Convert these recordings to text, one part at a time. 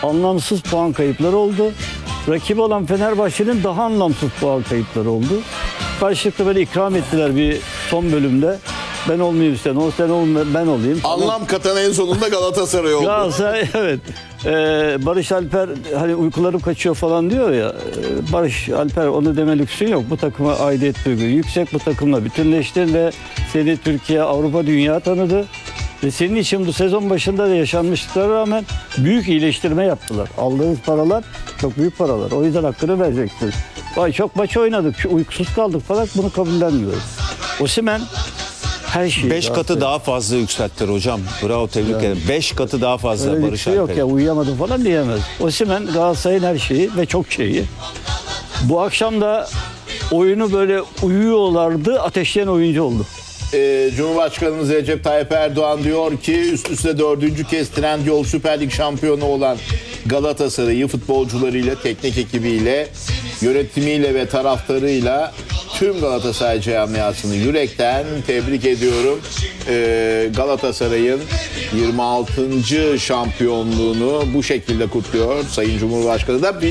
anlamsız puan kayıpları oldu. Rakibi olan Fenerbahçe'nin daha anlamsız puan kayıpları oldu. Karşılıklı böyle ikram ettiler bir son bölümde. Ben olmayayım sen, o sen olma, ben olayım. Anlam katan en sonunda Galatasaray oldu. Galatasaray evet. Barış Alper hani uykularım kaçıyor falan diyor ya. Barış Alper onu deme lüksün yok. Bu takıma aidiyet duygu yüksek, bu takımla bütünleşti ve seni Türkiye, Avrupa, dünya tanıdı. Ve senin için bu sezon başında da yaşanmışlıklara rağmen büyük iyileştirme yaptılar. Aldığınız paralar çok büyük paralar. O yüzden hakkını vereceksiniz. Vay çok maç oynadık, uykusuz kaldık falan, bunu kabullenmiyoruz. Osimhen her şeyi. 5 katı daha fazla yükselttiler hocam. Bravo, tebrik ederim. 5 katı daha fazla Öyle bir Barış şey yok Alper. ya, uyuyamadım falan diyemez. Osimhen Galatasaray'ın her şeyi ve çok şeyi. Bu akşam da oyunu böyle uyuyorlardı, ateşleyen oyuncu oldu. Cumhurbaşkanımız Recep Tayyip Erdoğan diyor ki üst üste 4. kez Trendyol Süper Lig şampiyonu olan Galatasaray'ı futbolcularıyla, teknik ekibiyle, yönetimiyle ve taraftarıyla tüm Galatasaray camiasını yürekten tebrik ediyorum. Galatasaray'ın 26. şampiyonluğunu bu şekilde kutluyor Sayın Cumhurbaşkanı da.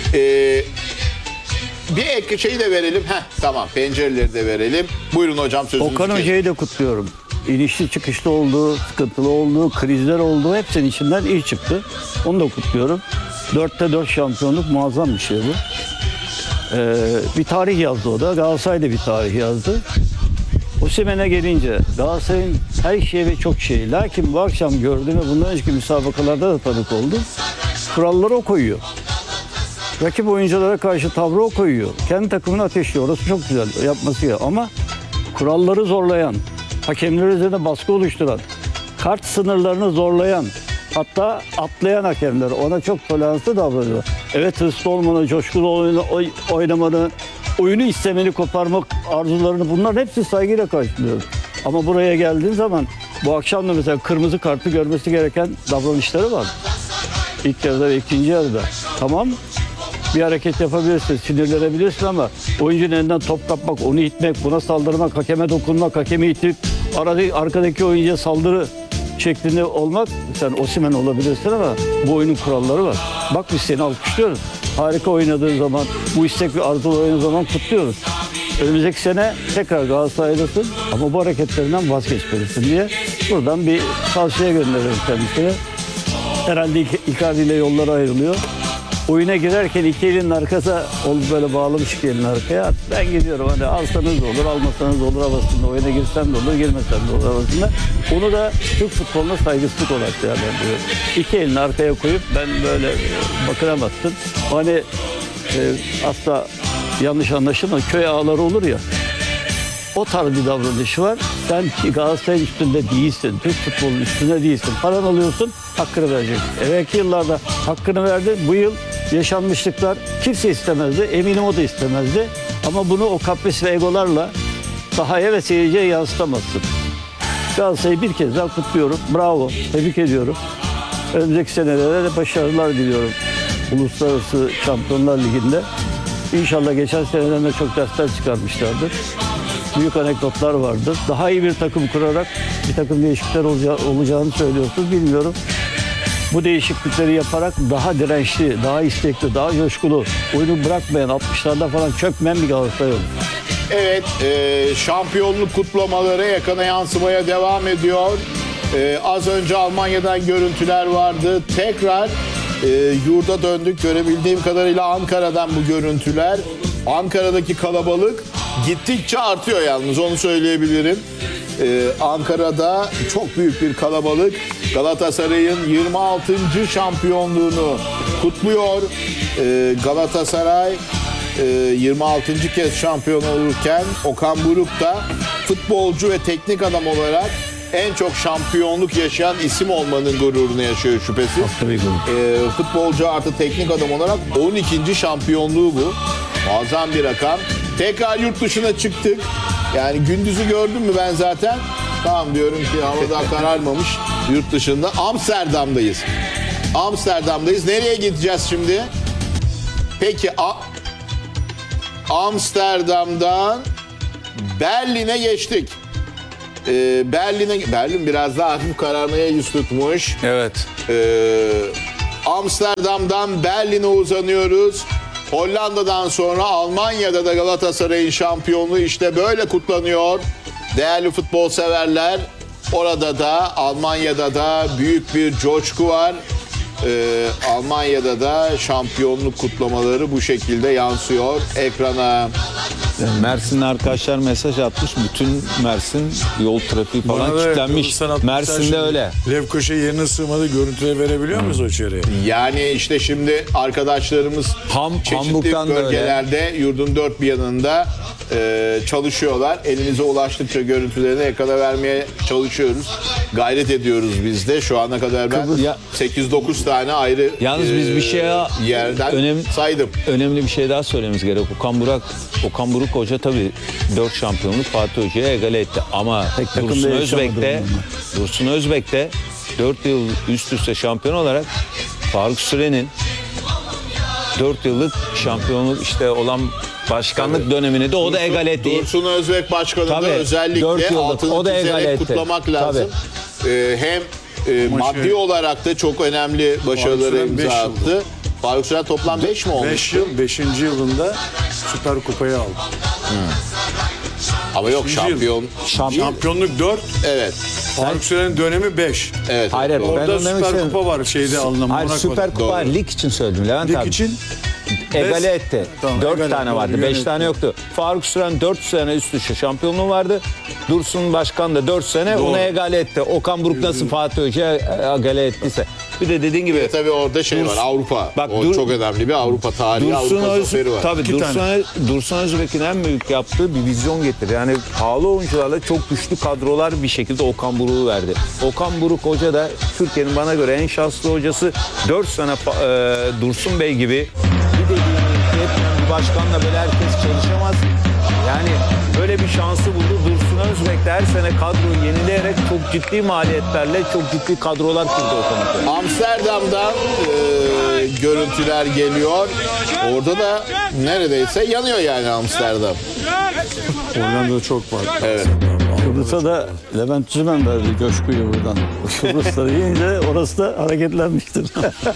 Bir ek şeyi de verelim. Tamam, pencereleri de verelim. Buyurun hocam, sözünüzü Okan Hoca'yı da kutluyorum. İnişli çıkışlı oldu, sıkıntılı oldu, krizler oldu. Hepsinin içinden iyi çıktı. Onu da kutluyorum. 4'te 4 şampiyonluk muazzam bir şey bu. Bir tarih yazdı o da. Galatasaray da bir tarih yazdı. Osimhen'e gelince Galatasaray'ın her şeyi ve çok şeyi. Lakin bu akşam gördüm ve bundan önceki müsabakalarda da tanık oldum. Kuralları o koyuyor. Rakip oyunculara karşı tavrı o koyuyor. Kendi takımını ateşliyor. Orası çok güzel yapması ya. Ama kuralları zorlayan, hakemler üzerine baskı oluşturan, kart sınırlarını zorlayan, hatta atlayan hakemler, ona çok toleranslı davranıyor. Evet, hırslı olmanı, coşkulu oynamanı, oyunu istemeni, koparmak arzularını, bunların hepsi saygıyla karşılıyoruz. Ama buraya geldiğin zaman bu akşam da mesela kırmızı kartı görmesi gereken davranışları var. İlk yarıda ve ikinci yarıda. Tamam, bir hareket yapabilirsin, sinirlenebilirsin ama oyuncunun elinden top kapmak, onu itmek, buna saldırmak, hakeme dokunmak, hakemi itip arkadaki oyuncuya saldırı şeklinde olmak, sen Osimhen olabilirsin ama bu oyunun kuralları var. Bak biz seni alkışlıyoruz. Harika oynadığın zaman, bu istek ve arzulu oynadığın zaman kutluyoruz. Önümüzdeki sene tekrar Galatasaray'dasın ama bu hareketlerinden vazgeçmelisin diye buradan bir tavsiye gönderiyorum kendisine. Herhalde Icardi ile yolları ayrılıyor. Oyuna girerken iki elinin arkası böyle bağlamış iki elini arkaya. Ben gidiyorum, hani alsanız da olur, almasanız da olur havasında. Oyuna girsem de olur, girmesem de olur havasında. Onu da Türk futboluna saygısızlık olarak değerlendiriyorum. İki elini arkaya koyup ben böyle bakıramazsın. Hani asla yanlış anlaşılma, köy ağaları olur ya. O tarz bir davranışı var. Sen Galatasaray'ın üstünde değilsin. Türk futbolunun üstünde değilsin. Paran alıyorsun, hakkını vereceksin. Evvelki yıllarda hakkını verdi. Bu yıl yaşanmışlıklar kimse istemezdi. Eminim o da istemezdi. Ama bunu o kapris ve egolarla sahaya ve seyirciye yansıtamazsın. Galatasaray'ı bir kez daha kutluyorum. Bravo. Tebrik ediyorum. Önümüzdeki senelerde de başarılar diliyorum. Uluslararası Şampiyonlar Ligi'nde. İnşallah geçen seneden de çok dersler çıkarmışlardır. Büyük anekdotlar vardır. Daha iyi bir takım kurarak bir takım değişiklikler olacağını söylüyorsunuz. Bilmiyorum. Bu değişiklikleri yaparak daha dirençli, daha istekli, daha coşkulu, oyunu bırakmayan, 60'larda falan çökmeyen bir Galatasaray olur. Evet, şampiyonluk kutlamaları ekrana yansımaya devam ediyor. Az önce Almanya'dan görüntüler vardı. Tekrar yurda döndük. Görebildiğim kadarıyla Ankara'dan bu görüntüler. Ankara'daki kalabalık gittikçe artıyor yalnız, onu söyleyebilirim. Ankara'da çok büyük bir kalabalık Galatasaray'ın 26. şampiyonluğunu kutluyor. Galatasaray 26. kez şampiyon olurken Okan Buruk da futbolcu ve teknik adam olarak en çok şampiyonluk yaşayan isim olmanın gururunu yaşıyor şüphesiz. Futbolcu artı teknik adam olarak 12. şampiyonluğu bu. Muazzam bir rakam. Tekrar yurt dışına çıktık. Yani gündüzü gördün mü ben zaten? Tamam diyorum ki hava daha kararmamış. Yurt dışında Amsterdam'dayız. Amsterdam'dayız. Nereye gideceğiz şimdi? Peki Amsterdam'dan Berlin'e geçtik. Berlin biraz daha hafif kararmaya yüz tutmuş. Evet. Amsterdam'dan Berlin'e uzanıyoruz. Hollanda'dan sonra Almanya'da da Galatasaray'ın şampiyonluğu işte böyle kutlanıyor. Değerli futbol severler, orada da Almanya'da da büyük bir coşku var. Almanya'da da şampiyonluk kutlamaları bu şekilde yansıyor ekrana. Mersin'de arkadaşlar mesaj atmış. Bütün Mersin yol trafiği falan Bana da kilitlenmiş. Kıbrıs'tan atmışlar Mersin'de şimdi. öyle. Lefkoşa yerine sığmadı. Görüntüleri verebiliyor muyuz o içeriye? Yani işte şimdi arkadaşlarımız çeşitli Hamburg'dan da öyle. bölgelerde yurdun dört bir yanında çalışıyorlar. Elinize ulaştıkça görüntülerini ekrana vermeye çalışıyoruz. Gayret ediyoruz biz de. Şu ana kadar ben Ya- 8-9 tane ayrı Yalnız biz bir şeye yerden saydım. önemli bir şey daha söylememiz gerek. Okan Buruk Hoca tabii 4 şampiyonluk Fatih Hoca'ya egale etti. Ama Tek takımda Dursun Özbek de 4 yıl üst üste şampiyon olarak Faruk Süren'in 4 yıllık şampiyonluk işte olan başkanlık dönemini de o da egale etti. Dursun Özbek Başkanı da Tabii, 4 özellikle yıllık. altını O da egale çizerek etti. kutlamak lazım. Hem maddi olarak da çok önemli başarıları Süren beş imza yıldır. attı. Faruk Süren toplam 5 mi olmuş? 5 yıl, 5. yılında Süper Kupayı aldı. Ama yok Beşinci yıl. şampiyon. Şampiyonluk 4, Evet. Faruk Süren'in dönemi 5. Evet. Hayır, doğru. ben Orada onu demek Süper istedim. Kupa var şeyde alınan Hayır, Monaco'da. Süper Kupa Doğru. lig için söyledim Levent Lig abi. için Egale etti. Tamam, 4 egale, tane doğru, vardı. 5 yönetti. tane yoktu. Faruk Süren 4 sene üst üste şampiyonluğu vardı. Dursun Başkan da 4 sene Doğru. ona egale etti. Okan Buruk nasıl Fatih Hoca'ya egale ettiyse. Bir de dediğin gibi Tabii orada şey var Avrupa. Bak, o çok önemli bir Avrupa tarihi, Avrupa zaferi var. Tabii Dursun Özbek'in en büyük yaptığı bir vizyon getirdi. Yani pahalı oyuncularla çok güçlü kadrolar bir şekilde Okan Buruk'u verdi. Okan Buruk Hoca da Türkiye'nin bana göre en şanslı hocası. 4 sene Dursun Bey gibi bir de bir başkanla böyle herkes çalışamaz. Yani böyle bir şansı buldu. Dursun Özbek de her sene kadroyu yenileyerek çok ciddi maliyetlerle çok ciddi kadrolar kurdu Okan Hoca. Amsterdam'dan görüntüler geliyor. Orada da neredeyse yanıyor yani Amsterdam. Hollanda'da çok var. Evet. Kıbrıs'a da Levent Cimen verdi coşkuyu buradan. Kıbrıs'ta yiyince orası da hareketlenmiştir.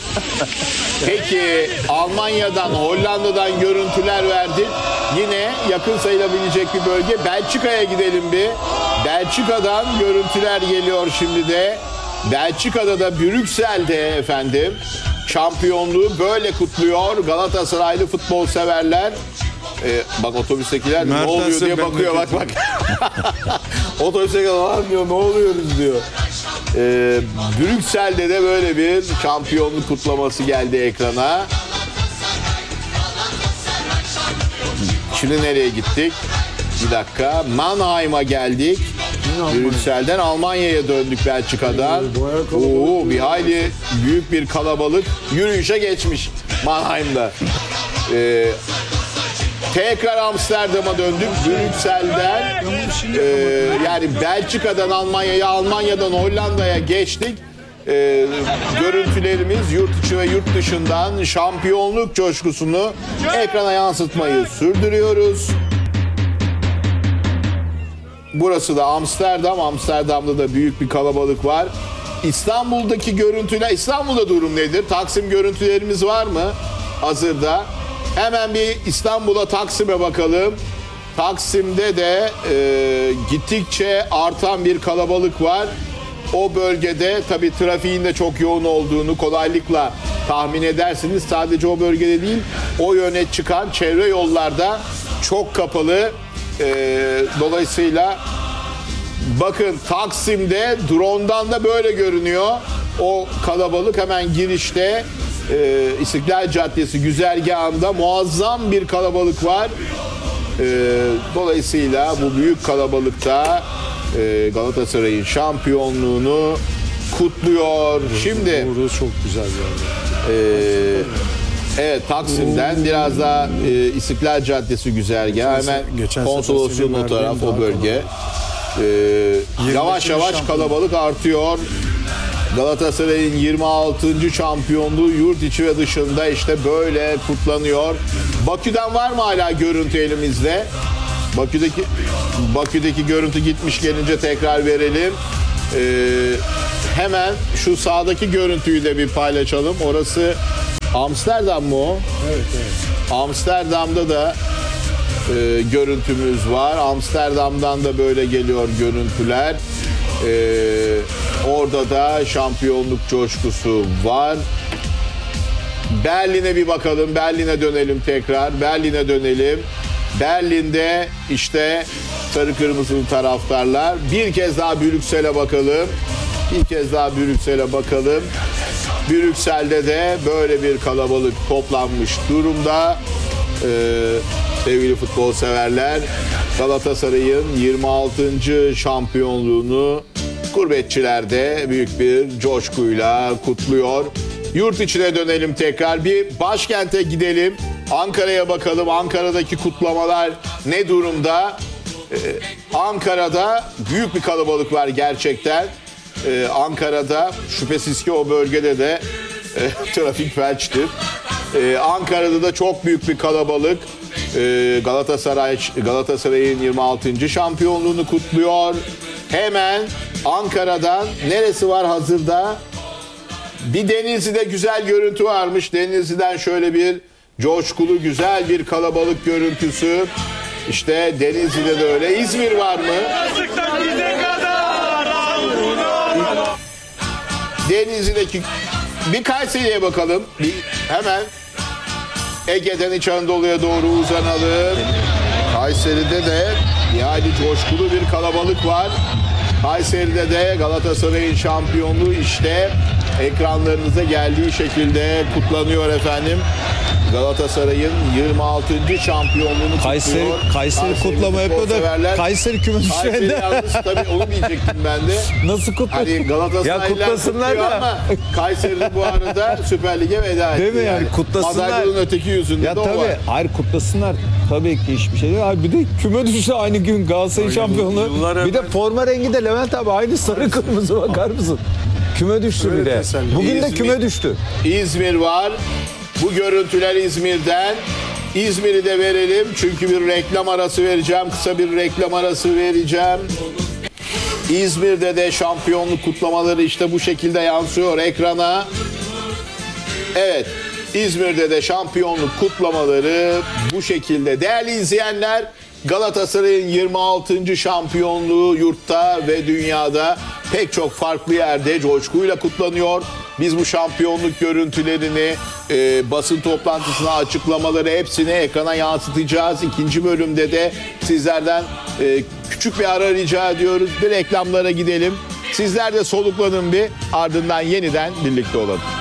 Peki Almanya'dan, Hollanda'dan görüntüler verdik. Yine yakın sayılabilecek bir bölge. Belçika'ya gidelim bir. Belçika'dan görüntüler geliyor şimdi de. Belçika'da da Brüksel'de efendim şampiyonluğu böyle kutluyor Galatasaraylı futbol severler. Bak otobüstekiler ne Mertens'e oluyor diye ben bakıyor de bak bak. Otobüstekiler var diyor ne oluyoruz diyor. Brüksel'de de böyle bir şampiyonluk kutlaması geldi ekrana. Şimdi nereye gittik? Bir dakika. Mannheim'a geldik. Brüksel'den Almanya'ya döndük Belçika'dan. Oo, bir hayli büyük bir kalabalık yürüyüşe geçmiş Mannheim'da. Tekrar Amsterdam'a döndük. Brüksel'den yani Belçika'dan Almanya'ya, Almanya'dan Hollanda'ya geçtik. Görüntülerimiz yurt içi ve yurt dışından şampiyonluk coşkusunu ekrana yansıtmayı sürdürüyoruz. Burası da Amsterdam. Amsterdam'da da büyük bir kalabalık var. İstanbul'daki görüntüler, İstanbul'da durum nedir? Taksim görüntülerimiz var mı hazırda? Hemen bir İstanbul'a, Taksim'e bakalım. Taksim'de de gittikçe artan bir kalabalık var. O bölgede tabii trafiğin de çok yoğun olduğunu kolaylıkla tahmin edersiniz. Sadece o bölgede değil, o yöne çıkan çevre yollarda çok kapalı. Dolayısıyla bakın Taksim'de drone'dan da böyle görünüyor. O kalabalık hemen girişte İstiklal Caddesi güzergahında muazzam bir kalabalık var. Dolayısıyla bu büyük kalabalıkta Galatasaray'ın şampiyonluğunu kutluyor. Şimdi Burası çok güzel bir yer. evet Taksim'den biraz daha İstiklal Caddesi güzergahı hemen geçen konsolosluğun sefer o taraf senin o bölge. Yavaş yavaş kalabalık artıyor. Galatasaray'ın 26. şampiyonluğu yurt içi ve dışında işte böyle kutlanıyor. Bakü'den var mı hala görüntü elimizde? Bakü'deki görüntü gitmiş gelince tekrar verelim. hemen şu sağdaki görüntüyü de bir paylaşalım. Orası Amsterdam mı o? Evet, evet. Amsterdam'da da görüntümüz var. Amsterdam'dan da böyle geliyor görüntüler. Orada da şampiyonluk coşkusu var. Berlin'e bir bakalım. Berlin'e dönelim tekrar. Berlin'e dönelim. Berlin'de işte sarı kırmızılı taraftarlar. Bir kez daha Brüksel'e bakalım. Bir kez daha Brüksel'e bakalım. Brüksel'de de böyle bir kalabalık toplanmış durumda. Sevgili futbol severler, Galatasaray'ın 26. şampiyonluğunu gurbetçiler de büyük bir coşkuyla kutluyor. Yurt içine dönelim tekrar. Bir başkente gidelim. Ankara'ya bakalım. Ankara'daki kutlamalar ne durumda? Ankara'da büyük bir kalabalık var gerçekten. Ankara'da şüphesiz ki o bölgede de trafik felçtir. Ankara'da da çok büyük bir kalabalık. Galatasaray'ın 26. şampiyonluğunu kutluyor. Hemen Ankara'dan neresi var hazırda? Bir Denizli'de güzel görüntü varmış. Denizli'den şöyle bir coşkulu güzel bir kalabalık görüntüsü. İşte Denizli'de de öyle. İzmir var mı? Denizli'deki bir Kayseri'ye bakalım. Hemen Ege'den İç Anadolu'ya doğru uzanalım. Kayseri'de de yani coşkulu bir kalabalık var. Kayseri'de de Galatasaray'ın şampiyonluğu işte ekranlarınıza geldiği şekilde kutlanıyor efendim. Galatasaray'ın 26. şampiyonluğunu kutluyor. Kayseri kutlama yapıyor da severler. Kayseri küme Kayseri düşmedi. yalnız tabii onu diyecektim ben de. Nasıl kutluyor? Hani Galatasaraylılar Ya kutlasınlar kutluyor da. ama Kayseri'de bu arada Süper Lig'e veda etti. Değil mi yani? Kutlasınlar. Madalyonun öteki yüzünde Ya de o var. tabii, hayır kutlasınlar. Tabii ki hiçbir şey değil. Abi bir de küme düştü aynı gün Galatasaray şampiyonluğu. yıllar Bir de evvel- forma rengi de Levent abi aynı sarı kırmızı bakar mısın? Küme düştü Öyle bir de. teselli. Bugün de İzmir- küme düştü. İzmir var. Bu görüntüler İzmir'den. İzmir'i de verelim çünkü bir reklam arası vereceğim. Kısa bir reklam arası vereceğim. İzmir'de de şampiyonluk kutlamaları işte bu şekilde yansıyor ekrana. Evet, İzmir'de de şampiyonluk kutlamaları bu şekilde. Değerli izleyenler, Galatasaray'ın 26. şampiyonluğu yurtta ve dünyada pek çok farklı yerde coşkuyla kutlanıyor. Biz bu şampiyonluk görüntülerini, basın toplantısına açıklamaları hepsini ekrana yansıtacağız. İkinci bölümde de sizlerden küçük bir ara rica ediyoruz. Bir reklamlara gidelim. Sizler de soluklanın bir, ardından yeniden birlikte olalım.